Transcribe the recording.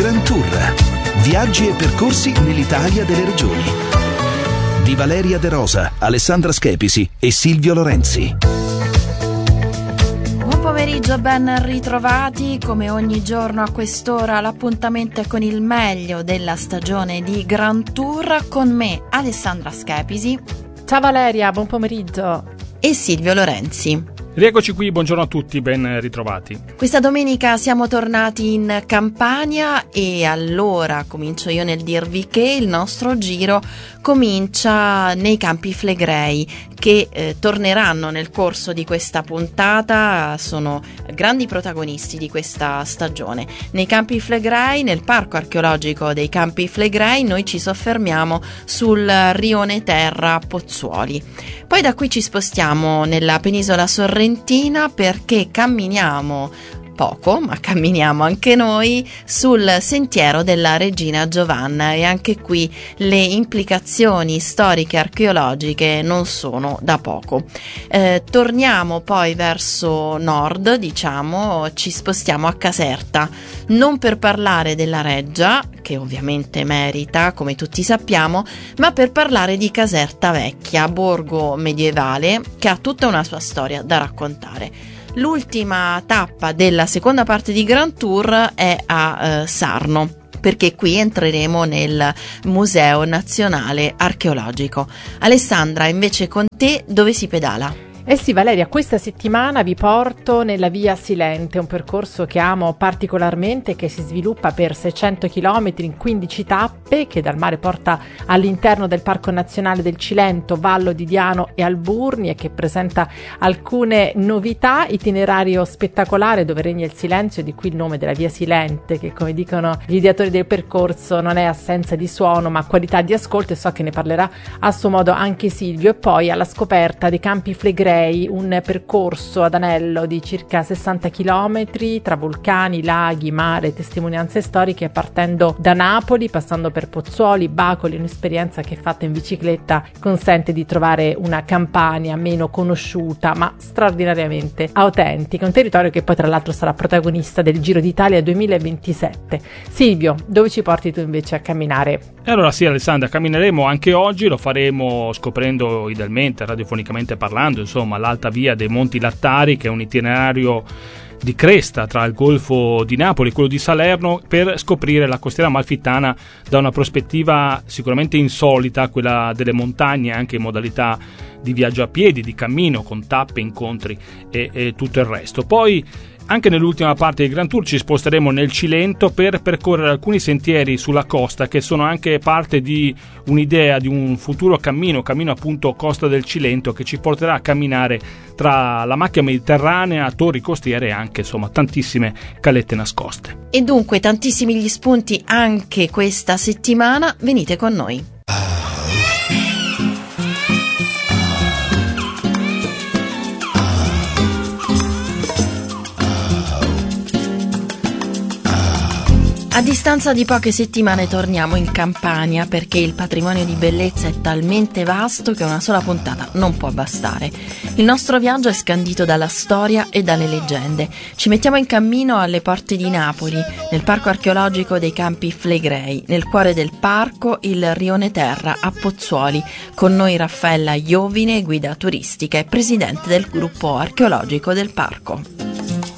Grand Tour. Viaggi e percorsi nell'Italia delle regioni. Di Valeria De Rosa, Alessandra Schepisi e Silvio Lorenzi. Buon pomeriggio, ben ritrovati. Come ogni giorno a quest'ora l'appuntamento è con il meglio della stagione di Grand Tour, con me Alessandra Schepisi. Ciao Valeria, buon pomeriggio. E Silvio Lorenzi. Rieccoci qui, buongiorno a tutti, ben ritrovati. Questa domenica siamo tornati in Campania e allora comincio io nel dirvi che il nostro giro comincia nei Campi Flegrei, che torneranno nel corso di questa puntata, sono grandi protagonisti di questa stagione. Nei Campi Flegrei, nel Parco Archeologico dei Campi Flegrei, noi ci soffermiamo sul rione Terra Pozzuoli. Poi da qui ci spostiamo nella penisola sorrentina perché camminiamo poco, ma camminiamo anche noi sul sentiero della Regina Giovanna e anche qui le implicazioni storiche e archeologiche non sono da poco. Torniamo poi verso nord, diciamo, ci spostiamo a Caserta, non per parlare della Reggia, che ovviamente merita, come tutti sappiamo, ma per parlare di Caserta Vecchia, borgo medievale che ha tutta una sua storia da raccontare. L'ultima tappa della seconda parte di Grand Tour è a Sarno, perché qui entreremo nel Museo Nazionale Archeologico. Alessandra, invece con te dove si pedala? Eh sì Valeria, questa settimana vi porto nella Via Silente, un percorso che amo particolarmente, che si sviluppa per 600 km in 15 tappe, che dal mare porta all'interno del Parco Nazionale del Cilento, Vallo di Diano e Alburni, e che presenta alcune novità. Itinerario spettacolare dove regna il silenzio, di qui il nome della Via Silente, che come dicono gli ideatori del percorso non è assenza di suono ma qualità di ascolto, e so che ne parlerà a suo modo anche Silvio. E poi alla scoperta dei Campi Flegrei, un percorso ad anello di circa 60 km tra vulcani, laghi, mare, testimonianze storiche, partendo da Napoli, passando per Pozzuoli, Bacoli, un'esperienza che fatta in bicicletta consente di trovare una Campania meno conosciuta ma straordinariamente autentica, un territorio che poi tra l'altro sarà protagonista del Giro d'Italia 2027. Silvio, dove ci porti tu invece a camminare? Allora sì Alessandra, cammineremo anche oggi, lo faremo scoprendo idealmente, radiofonicamente parlando, insomma, l'Alta Via dei Monti Lattari, che è un itinerario di cresta tra il Golfo di Napoli e quello di Salerno, per scoprire la costiera amalfitana da una prospettiva sicuramente insolita, quella delle montagne, anche in modalità di viaggio a piedi, di cammino, con tappe, incontri e tutto il resto. Poi anche nell'ultima parte del Grand Tour ci sposteremo nel Cilento per percorrere alcuni sentieri sulla costa, che sono anche parte di un'idea di un futuro cammino appunto Costa del Cilento, che ci porterà a camminare tra la macchia mediterranea, torri costiere e anche insomma tantissime calette nascoste. E dunque tantissimi gli spunti anche questa settimana, venite con noi. A distanza di poche settimane torniamo in Campania, perché il patrimonio di bellezza è talmente vasto che una sola puntata non può bastare. Il nostro viaggio è scandito dalla storia e dalle leggende. Ci mettiamo in cammino alle porte di Napoli, nel Parco Archeologico dei Campi Flegrei, nel cuore del parco il rione Terra a Pozzuoli. Con noi Raffaella Iovine, guida turistica e presidente del gruppo archeologico del parco.